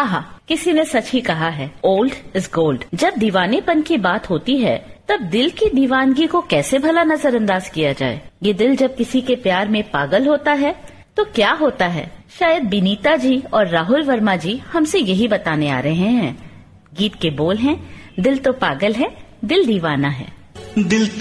हाँ, किसी ने सच ही कहा है, ओल्ड इज गोल्ड। जब दीवानेपन की बात होती है तब दिल की दीवानगी को कैसे भला नजरअंदाज किया जाए। ये दिल जब किसी के प्यार में पागल होता है तो क्या होता है, शायद बिनीता जी और राहुल वर्मा जी हमसे यही बताने आ रहे हैं। गीत के बोल हैं, दिल तो पागल है, दिल दीवाना है। दिल